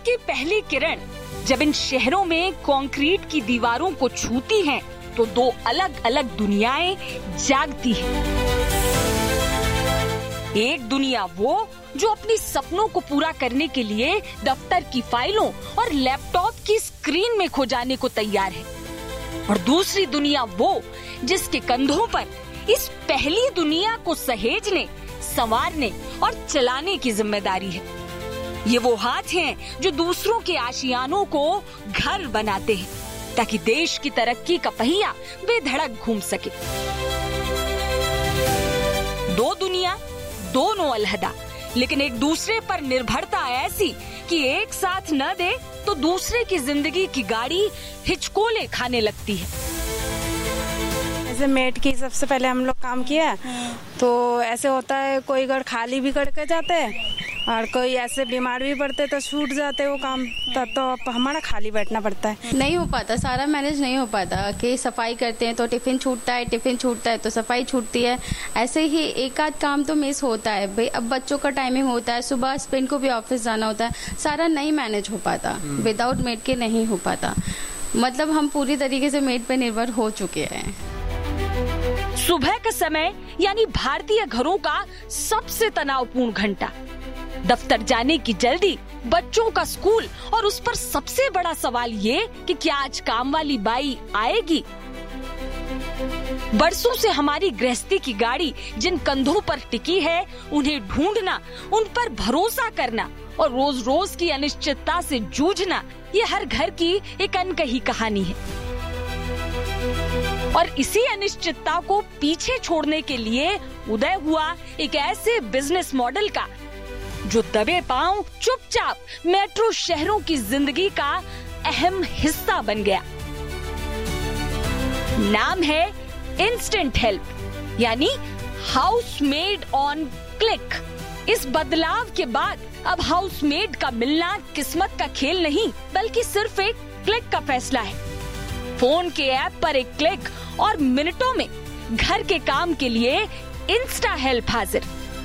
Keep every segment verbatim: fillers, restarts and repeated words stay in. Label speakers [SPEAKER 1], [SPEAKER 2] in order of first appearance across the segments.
[SPEAKER 1] की पहली किरण जब इन शहरों में कंक्रीट की दीवारों को छूती हैं, तो दो अलग अलग दुनियाएं जागती हैं। एक दुनिया वो जो अपनी सपनों को पूरा करने के लिए दफ्तर की फाइलों और लैपटॉप की स्क्रीन में खो जाने को तैयार है, और दूसरी दुनिया वो जिसके कंधों पर इस पहली दुनिया को सहेजने, संवारने और चलाने की जिम्मेदारी है। ये वो हाथ हैं जो दूसरों के आशियानों को घर बनाते हैं, ताकि देश की तरक्की का पहिया बेधड़क घूम सके। दो दुनिया, दोनों अलहदा, लेकिन एक दूसरे पर निर्भरता ऐसी कि एक साथ न दे तो दूसरे की जिंदगी की गाड़ी हिचकोले खाने लगती है।
[SPEAKER 2] जैसे मेड की सबसे पहले हम लोग काम किया, तो ऐसे होता है कोई घर खाली भी करके जाते हैं और कोई ऐसे बीमार भी पड़ते तो छूट जाते वो काम, तब तो हमारा खाली बैठना पड़ता है।
[SPEAKER 3] नहीं हो पाता, सारा मैनेज नहीं हो पाता कि सफाई करते हैं तो टिफिन छूटता है, टिफिन छूटता है तो सफाई छूटती है। ऐसे ही एक आध काम तो मिस होता है भाई। अब बच्चों का टाइमिंग होता है, सुबह हस्बैंड को भी ऑफिस जाना होता है, सारा नहीं मैनेज हो पाता, विदाउट मेड के नहीं हो पाता। मतलब हम पूरी तरीके से मेड पे निर्भर हो चुके हैं।
[SPEAKER 1] सुबह का समय यानी भारतीय घरों का सबसे तनावपूर्ण घंटा, दफ्तर जाने की जल्दी, बच्चों का स्कूल, और उस पर सबसे बड़ा सवाल ये कि क्या आज काम वाली बाई आएगी। बरसों से हमारी गृहस्थी की गाड़ी जिन कंधों पर टिकी है, उन्हें ढूंढना, उन पर भरोसा करना और रोज रोज की अनिश्चितता से जूझना, ये हर घर की एक अनकही कहानी है। और इसी अनिश्चितता को पीछे छोड़ने के लिए उदय हुआ एक ऐसे बिजनेस मॉडल का जो दबे पांव चुपचाप मेट्रो शहरों की जिंदगी का अहम हिस्सा बन गया। नाम है इंस्टेंट हेल्प, यानी हाउसमेड ऑन क्लिक। इस बदलाव के बाद अब हाउसमेड का मिलना किस्मत का खेल नहीं, बल्कि सिर्फ एक क्लिक का फैसला है। फोन के ऐप पर एक क्लिक और मिनटों में घर के काम के लिए इंस्टा हेल्प हाजिर।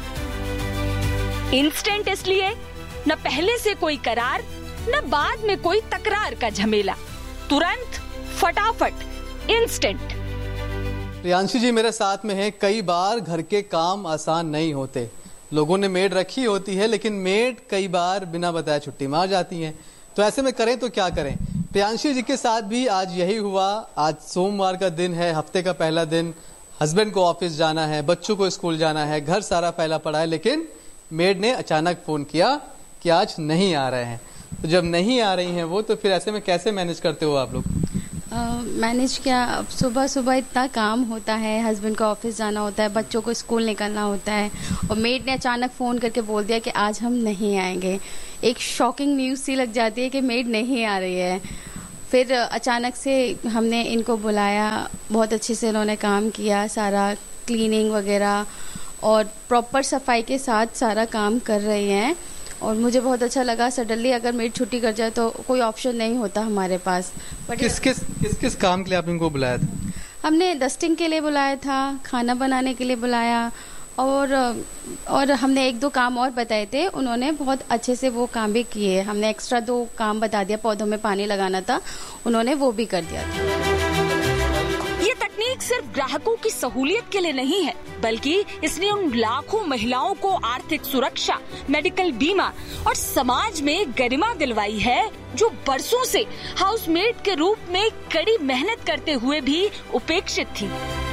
[SPEAKER 1] इंस्टेंट इसलिए न पहले से कोई करार, न बाद में कोई तकरार का झमेला, तुरंत, फटाफट, इंस्टेंट।
[SPEAKER 4] प्रियांशी जी मेरे साथ में है। कई बार घर के काम आसान नहीं होते, लोगों ने मेड रखी होती है, लेकिन मेड कई बार बिना बताए छुट्टी मार जाती हैं। तो ऐसे में करें तो क्या करें? प्रियांशी जी के साथ भी आज यही हुआ। आज सोमवार का दिन है, हफ्ते का पहला दिन। हस्बैंड को ऑफिस जाना है, बच्चों को स्कूल जाना है, घर सारा फैला पड़ा है, लेकिन मेड ने अचानक फोन किया कि आज नहीं आ रहे हैं। तो जब नहीं आ रही हैं वो, तो फिर ऐसे में कैसे मैनेज करते हो आप लोग?
[SPEAKER 3] मैनेज क्या, अब सुबह सुबह इतना काम होता है, हस्बैंड को ऑफिस जाना होता है, बच्चों को स्कूल निकलना होता है, और मेड ने अचानक फ़ोन करके बोल दिया कि आज हम नहीं आएंगे। एक शॉकिंग न्यूज़ सी लग जाती है कि मेड नहीं आ रही है। फिर अचानक से हमने इनको बुलाया, बहुत अच्छे से इन्होंने काम किया, सारा क्लीनिंग वगैरह और प्रॉपर सफाई के साथ सारा काम कर रही हैं, और मुझे बहुत अच्छा लगा। सडनली अगर मेड छुट्टी कर जाए तो कोई ऑप्शन नहीं होता हमारे पास। बट
[SPEAKER 4] किस किस किस किस काम के लिए आपने इनको बुलाया था?
[SPEAKER 3] हमने डस्टिंग के लिए बुलाया था, खाना बनाने के लिए बुलाया, और और हमने एक दो काम और बताए थे, उन्होंने बहुत अच्छे से वो काम भी किए। हमने एक्स्ट्रा दो काम बता दिया, पौधों में पानी लगाना था, उन्होंने वो भी कर दिया था।
[SPEAKER 1] ये तकनीक सिर्फ ग्राहकों की सहूलियत के लिए नहीं है, बल्कि इसने उन लाखों महिलाओं को आर्थिक सुरक्षा, मेडिकल बीमा और समाज में गरिमा दिलवाई है जो बरसों से हाउसमेड के रूप में कड़ी मेहनत करते हुए भी उपेक्षित थी।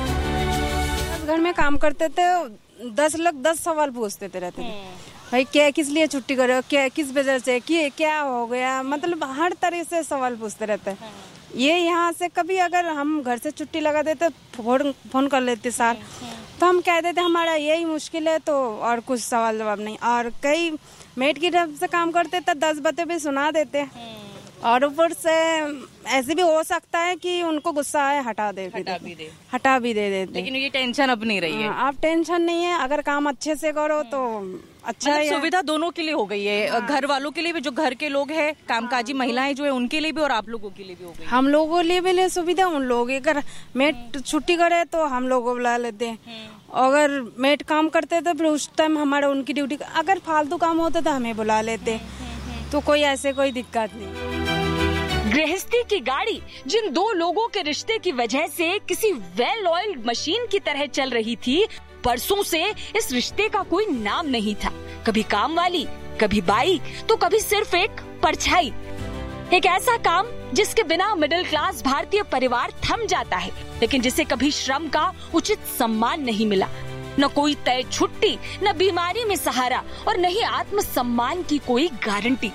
[SPEAKER 2] घर में काम करते थे, दस लोग दस सवाल पूछते रहते थे, भाई क्या, किस लिए छुट्टी कर रहे हो, क्या, किस वजह से, कि क्या हो गया, मतलब हर तरह से सवाल पूछते रहते हैं। ये यहाँ से कभी अगर हम घर से छुट्टी लगा देते, फोन फोन कर लेते सार, तो हम कह देते हमारा यही मुश्किल है, तो और कुछ सवाल जवाब नहीं। और कई मेड की तरफ से काम करते तो दस बातें भी सुना देते, और ऊपर से ऐसे भी हो सकता है कि उनको गुस्सा है, हटा दे हटा भी दे हटा भी दे देते।
[SPEAKER 5] लेकिन ये टेंशन अब नहीं रही है।
[SPEAKER 2] अब टेंशन नहीं है, अगर काम अच्छे से करो तो अच्छा है।
[SPEAKER 5] सुविधा दोनों के लिए हो गई है, घर वालों के लिए भी, जो घर के लोग हैं, कामकाजी महिलाएं जो है उनके लिए भी, और आप लोगों के लिए भी हो गई।
[SPEAKER 2] हम लोगों के लिए भी ले सुविधा, उन लोग अगर मेट छुट्टी करे तो हम लोग को बुला लेते हैं, अगर मेट काम करते तो फिर उस टाइम हमारा उनकी ड्यूटी, अगर फालतू काम होता तो हमें बुला लेते। तो कोई ऐसे कोई दिक्कत नहीं।
[SPEAKER 1] गृहस्थी की गाड़ी जिन दो लोगों के रिश्ते की वजह से किसी वेल ऑयल्ड मशीन की तरह चल रही थी, परसों से इस रिश्ते का कोई नाम नहीं था। कभी काम वाली, कभी बाई, तो कभी सिर्फ एक परछाई। एक ऐसा काम जिसके बिना मिडिल क्लास भारतीय परिवार थम जाता है, लेकिन जिसे कभी श्रम का उचित सम्मान नहीं मिला। न कोई तय छुट्टी, न बीमारी में सहारा और न ही आत्मसम्मान की कोई गारंटी।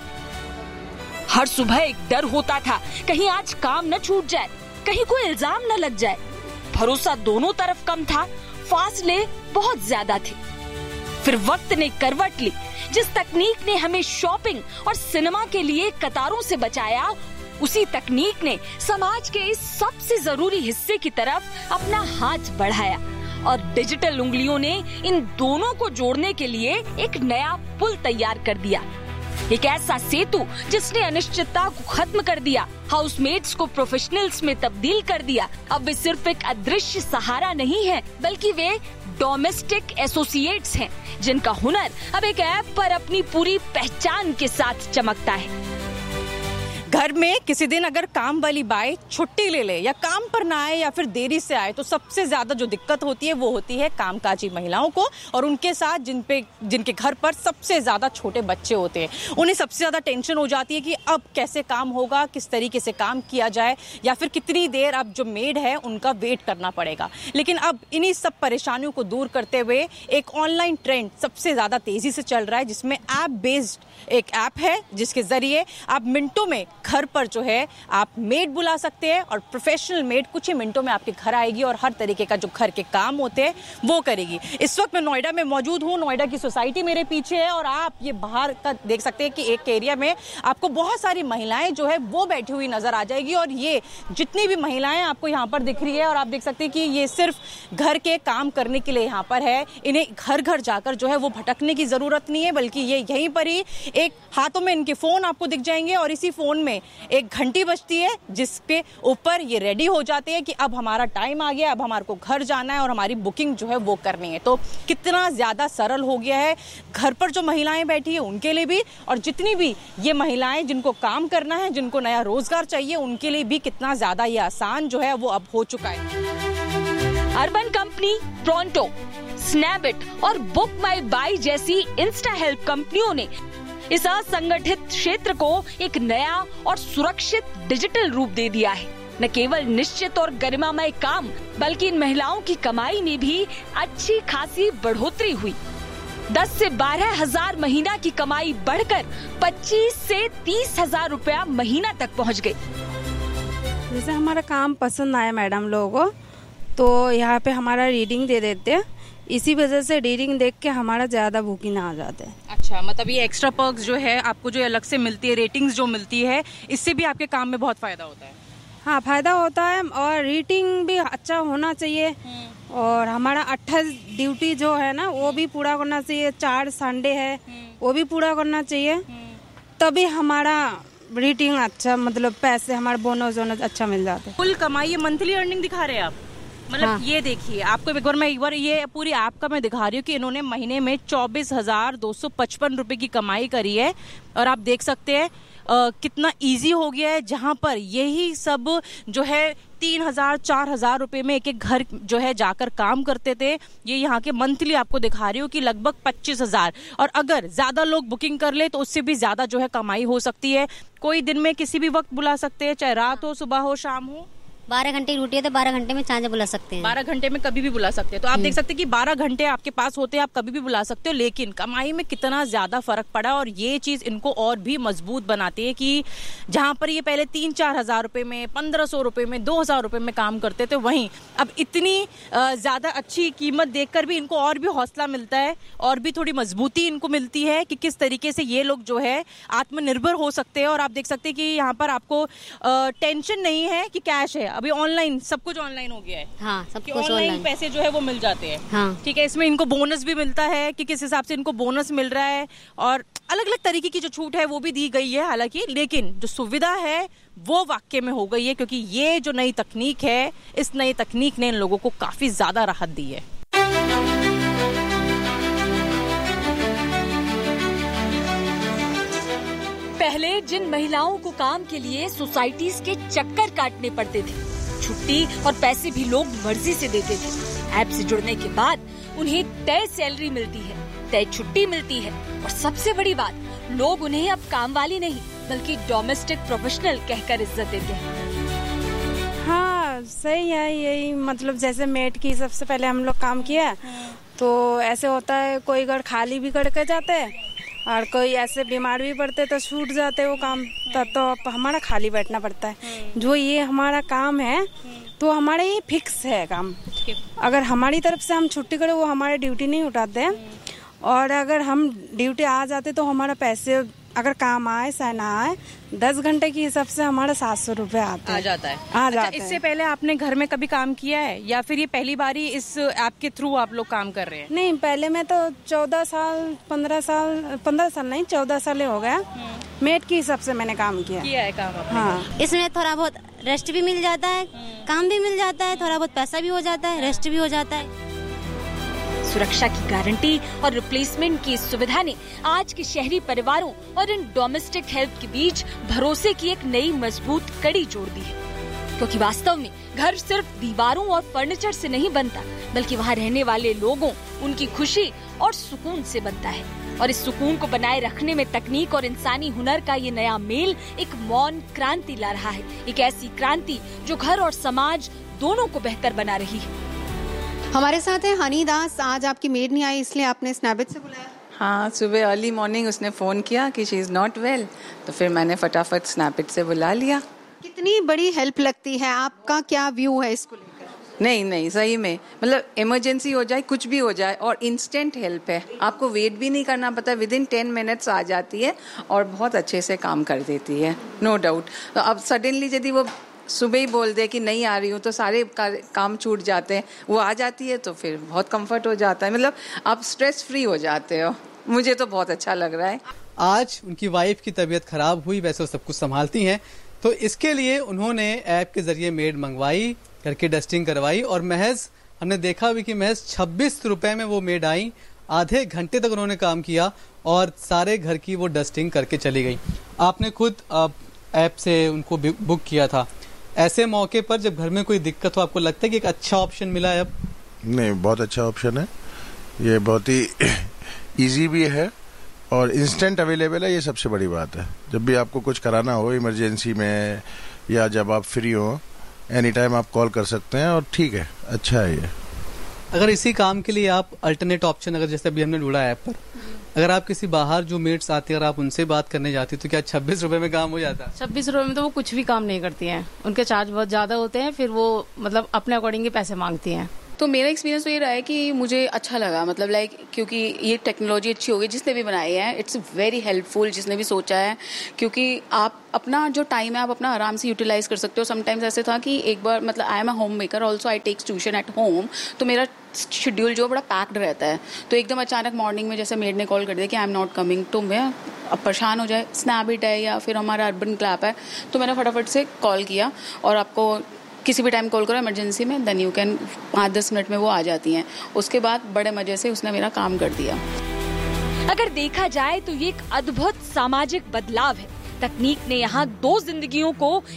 [SPEAKER 1] हर सुबह एक डर होता था, कहीं आज काम न छूट जाए, कहीं कोई इल्जाम न लग जाए। भरोसा दोनों तरफ कम था, फासले बहुत ज्यादा थे। फिर वक्त ने करवट ली। जिस तकनीक ने हमें शॉपिंग और सिनेमा के लिए कतारों से बचाया, उसी तकनीक ने समाज के इस सबसे जरूरी हिस्से की तरफ अपना हाथ बढ़ाया और डिजिटल उंगलियों ने इन दोनों को जोड़ने के लिए एक नया पुल तैयार कर दिया। एक ऐसा सेतु जिसने अनिश्चितता को खत्म कर दिया, हाउसमेट्स को प्रोफेशनल्स में तब्दील कर दिया। अब वे सिर्फ एक अदृश्य सहारा नहीं है, बल्कि वे डोमेस्टिक एसोसिएट्स हैं, जिनका हुनर अब एक ऐप पर अपनी पूरी पहचान के साथ चमकता है।
[SPEAKER 5] घर में किसी दिन अगर काम वाली बाई छुट्टी ले ले या काम पर ना आए या फिर देरी से आए, तो सबसे ज्यादा जो दिक्कत होती है वो होती है कामकाजी महिलाओं को और उनके साथ जिन पे जिनके घर पर सबसे ज्यादा छोटे बच्चे होते हैं। उन्हें सबसे ज्यादा टेंशन हो जाती है कि अब कैसे काम होगा, किस तरीके से काम किया जाए, या फिर कितनी देर अब जो मेड है उनका वेट करना पड़ेगा। लेकिन अब इन्हीं सब परेशानियों को दूर करते हुए एक ऑनलाइन ट्रेंड सबसे ज्यादा तेजी से चल रहा है, जिसमें ऐप बेस्ड एक ऐप है जिसके जरिए आप मिनटों में घर पर जो है आप मेड बुला सकते हैं और प्रोफेशनल मेड कुछ ही मिनटों में आपके घर आएगी और हर तरीके का जो घर के काम होते हैं वो करेगी। इस वक्त मैं नोएडा में मौजूद हूँ। नोएडा की सोसाइटी मेरे पीछे है और आप ये बाहर का देख सकते हैं कि एक एरिया में आपको बहुत सारी महिलाएं जो है वो बैठी हुई नजर आ जाएगी और ये जितनी भी महिलाएं आपको यहाँ पर दिख रही है और आप देख सकते हैं कि ये सिर्फ घर के काम करने के लिए यहाँ पर है। इन्हें घर घर जाकर जो है वो भटकने की जरूरत नहीं है, बल्कि ये यहीं पर ही एक हाथों में इनके फोन आपको दिख जाएंगे और इसी फोन में एक घंटी बजती है जिसके ऊपर ये रेडी हो जाते हैं कि अब हमारा टाइम आ गया, अब हमारे को घर जाना है और हमारी बुकिंग जो है वो करनी है। तो कितना ज्यादा सरल हो गया है घर पर जो महिलाएं बैठी है उनके लिए भी, और जितनी भी ये महिलाएं जिनको काम करना है, जिनको नया रोजगार चाहिए, उनके लिए भी कितना ज्यादा ये आसान जो है वो अब हो चुका है।
[SPEAKER 1] अर्बन कंपनी, प्रोंटो, स्नैबिट और बुक माई बाई जैसी इंस्टा हेल्प कंपनियों ने इस असंगठित क्षेत्र को एक नया और सुरक्षित डिजिटल रूप दे दिया है। न केवल निश्चित और गरिमामय काम, बल्कि इन महिलाओं की कमाई में भी अच्छी खासी बढ़ोतरी हुई। दस से बारह हजार महीना की कमाई बढ़कर पच्चीस से तीस हजार रुपया महीना तक पहुंच गई।
[SPEAKER 2] जैसे हमारा काम पसंद आया मैडम लोगों को, तो यहाँ पे हमारा रीडिंग दे देते हैं। इसी वजह से रीडिंग देख के हमारा ज्यादा बुकिंग आ जाता है।
[SPEAKER 5] अच्छा, मतलब ये एक्स्ट्रा पर्क्स जो है आपको जो अलग से मिलती है, रेटिंग्स जो मिलती है, इससे भी आपके काम में बहुत फायदा होता है।
[SPEAKER 2] हाँ, फायदा होता है और रेटिंग भी अच्छा होना चाहिए और हमारा अट्ठाईस ड्यूटी जो है ना वो भी पूरा करना चाहिए। चार संडे है वो भी पूरा करना चाहिए, तभी हमारा रेटिंग अच्छा, मतलब पैसे हमारे बोनस वोनस अच्छा मिल जाते हैं।
[SPEAKER 5] कुल कमाई ये मंथली अर्निंग दिखा रहे हैं आप? मतलब हाँ। ये देखिए आपको एक बार मैं एक बार ये पूरी ऐप का मैं दिखा रही हूँ कि इन्होंने महीने में चौबीस हजार दो सौ पचपन रुपए की कमाई करी है और आप देख सकते हैं आ, कितना इजी हो गया है। जहाँ पर यही सब जो है तीन हजार चार हजार रुपए में एक एक घर जो है जाकर काम करते थे, ये यहाँ के मंथली आपको दिखा रही हूँ कि लगभग पच्चीस हजार, और अगर ज्यादा लोग बुकिंग कर ले तो उससे भी ज्यादा जो है कमाई हो सकती है। कोई दिन में किसी भी वक्त बुला सकते हैं, चाहे रात हो, सुबह हो, शाम हो।
[SPEAKER 6] बारह घंटे की ड्यूटी है तो बारह घंटे में चाहे बुला सकते हैं।
[SPEAKER 5] बारह घंटे में कभी भी बुला सकते हैं। तो आप देख सकते हैं कि बारह घंटे आपके पास होते हैं, आप कभी भी बुला सकते हो। लेकिन कमाई में कितना ज्यादा फर्क पड़ा और ये चीज इनको और भी मजबूत बनाती है कि जहां पर ये पहले तीन चार हजार रुपए में, पंद्रह सौ रुपए में, दो हजार रुपए में काम करते थे, वहीं अब इतनी ज्यादा अच्छी कीमत देखकर भी इनको और भी हौसला मिलता है और भी थोड़ी मजबूती इनको मिलती है कि किस तरीके से ये लोग जो है आत्मनिर्भर हो सकते हैं। और आप देख सकते हैं कि यहाँ पर आपको टेंशन नहीं है कि कैश है, अभी ऑनलाइन सब कुछ ऑनलाइन हो गया है।
[SPEAKER 6] हाँ, सब कुछ
[SPEAKER 5] ऑनलाइन पैसे जो है वो मिल जाते हैं।
[SPEAKER 6] हाँ।
[SPEAKER 5] ठीक है, इसमें इनको बोनस भी मिलता है कि किस हिसाब से इनको बोनस मिल रहा है और अलग अलग तरीके की जो छूट है वो भी दी गई है हालांकि, लेकिन जो सुविधा है वो वाकई में हो गई है क्योंकि ये जो नई तकनीक है, इस नई तकनीक ने इन लोगों को काफी ज्यादा राहत दी है।
[SPEAKER 1] पहले जिन महिलाओं को काम के लिए सोसाइटीज के चक्कर काटने पड़ते थे, छुट्टी और पैसे भी लोग मर्जी से देते थे, ऐप से जुड़ने के बाद उन्हें तय सैलरी मिलती है, तय छुट्टी मिलती है और सबसे बड़ी बात, लोग उन्हें अब काम वाली नहीं बल्कि डोमेस्टिक प्रोफेशनल कहकर इज्जत देते हैं।
[SPEAKER 2] हाँ सही है, यही मतलब जैसे मेड की सबसे पहले हम लोग काम किया तो ऐसे होता है, कोई घर खाली भी करके जाते हैं और कोई ऐसे बीमार भी पड़ते तो छूट जाते वो काम, तब तो अब हमारा खाली बैठना पड़ता है। जो ये हमारा काम है तो हमारा ये फिक्स है काम, अगर हमारी तरफ से हम छुट्टी करें वो हमारे ड्यूटी नहीं उठाते, और अगर हम ड्यूटी आ जाते तो हमारा पैसे अगर काम आए चाहे ना आए दस घंटे के हिसाब से हमारा सात सौ रुपए आते
[SPEAKER 5] आ जाता है।
[SPEAKER 2] आ
[SPEAKER 5] अच्छा,
[SPEAKER 2] जाता
[SPEAKER 5] इससे
[SPEAKER 2] है।
[SPEAKER 5] पहले आपने घर में कभी काम किया है या फिर ये पहली बारी इस ऐप के थ्रू आप लोग काम कर रहे हैं?
[SPEAKER 2] नहीं, पहले मैं तो चौदह साल पंद्रह साल पंद्रह साल नहीं चौदह साल हो गया मेड के हिसाब से मैंने काम किया
[SPEAKER 5] किया है काम आपने?
[SPEAKER 2] हाँ।
[SPEAKER 6] इसमें थोड़ा बहुत रेस्ट भी मिल जाता है, काम भी मिल जाता है, थोड़ा बहुत पैसा भी हो जाता है, रेस्ट भी हो जाता है।
[SPEAKER 1] सुरक्षा की गारंटी और रिप्लेसमेंट की इस सुविधा ने आज के शहरी परिवारों और इन डोमेस्टिक हेल्प के बीच भरोसे की एक नई मजबूत कड़ी जोड़ दी है, क्योंकि वास्तव में घर सिर्फ दीवारों और फर्नीचर से नहीं बनता बल्कि वहाँ रहने वाले लोगों, उनकी खुशी और सुकून से बनता है। और इस सुकून को बनाए रखने में तकनीक और इंसानी हुनर का ये नया मेल एक मौन क्रांति ला रहा है, एक ऐसी क्रांति जो घर और समाज दोनों को बेहतर बना रही है।
[SPEAKER 7] हमारे साथ है हनी दास। आज आपकी मेड नहीं आई इसलिए आपने स्नैपिट से बुलाया?
[SPEAKER 8] हाँ, सुबह अर्ली मॉर्निंग उसने फ़ोन किया कि शी इज़ नॉट वेल, तो फिर मैंने फटाफट स्नैपिट से बुला लिया।
[SPEAKER 7] कितनी बड़ी हेल्प लगती है, आपका क्या व्यू है इसको लेकर?
[SPEAKER 8] नहीं नहीं सही में, मतलब इमरजेंसी हो जाए, कुछ भी हो जाए और इंस्टेंट हेल्प है, आपको वेट भी नहीं करना पड़ता, विद इन टेन मिनट्स आ जाती है और बहुत अच्छे से काम कर देती है, नो डाउट। तो अब सडनली यदि वो सुबह ही बोल दे कि नहीं आ रही हूँ तो सारे का, काम छूट जाते हैं, वो आ जाती है तो फिर बहुत कंफर्ट हो जाता है, मतलब आप स्ट्रेस फ्री हो जाते हो। मुझे तो बहुत अच्छा लग रहा है।
[SPEAKER 4] आज उनकी वाइफ की तबीयत खराब हुई, वैसे वो सब कुछ संभालती हैं, तो इसके लिए उन्होंने ऐप के जरिए मेड मंगवाई, घर की डस्टिंग करवाई और महज हमने देखा भी कि महज छब्बीस रुपए में वो मेड आई, आधे घंटे तक उन्होंने काम किया और सारे घर की वो डस्टिंग करके चली गई। आपने खुद ऐप से उनको बुक किया था, ऐसे मौके पर जब घर में कोई दिक्कत हो आपको लगता है कि एक अच्छा ऑप्शन मिला है अब?
[SPEAKER 9] नहीं, बहुत अच्छा ऑप्शन है, ये बहुत ही इजी भी है और इंस्टेंट अवेलेबल है, ये सबसे बड़ी बात है। जब भी आपको कुछ कराना हो इमरजेंसी में या जब आप फ्री हो, एनी टाइम आप कॉल कर सकते हैं और ठीक है, अच्छा है ये।
[SPEAKER 4] अगर इसी काम के लिए आप अल्टरनेट ऑप्शन, अगर जैसे अभी हमने ढूंढा ऐप पर, अगर आप किसी बाहर जो मेट्स आती है अगर आप उनसे बात करने जाती तो क्या छब्बीस रुपए में काम हो जाता?
[SPEAKER 10] छब्बीस रुपए में तो वो कुछ भी काम नहीं करती हैं, उनके चार्ज बहुत ज्यादा होते हैं, फिर वो मतलब अपने अकॉर्डिंग पैसे मांगती हैं।
[SPEAKER 11] तो मेरा एक्सपीरियंस तो ये रहा है कि मुझे अच्छा लगा, मतलब लाइक क्योंकि ये टेक्नोलॉजी अच्छी हो गई, जिसने भी बनाई है इट्स वेरी हेल्पफुल, जिसने भी सोचा है, क्योंकि आप अपना जो टाइम है आप अपना आराम से यूटिलाइज कर सकते हो। समटाइम्स ऐसे था कि एक बार, मतलब I am a home maker also, I takes tuition at home, तो मेरा शेड्यूल जो बड़ा पैक्ड रहता है, तो एकदम अचानक मॉर्निंग में जैसे मेड ने कॉल कर दिया कि आई एम नॉट कमिंग, तो मैं अब परेशान हो जाए, स्नैपिट है या फिर हमारा अर्बन क्लैप है, तो मैंने फटाफट से कॉल किया और आपको किसी भी टाइम कॉल करो इमरजेंसी में, देन यू कैन, पाँच दस मिनट में वो आ जाती हैं। उसके बाद बड़े मजे से उसने मेरा काम कर दिया।
[SPEAKER 1] अगर देखा जाए तो ये एक अद्भुत सामाजिक बदलाव है। तकनीक ने यहाँ दो जिंदगियों को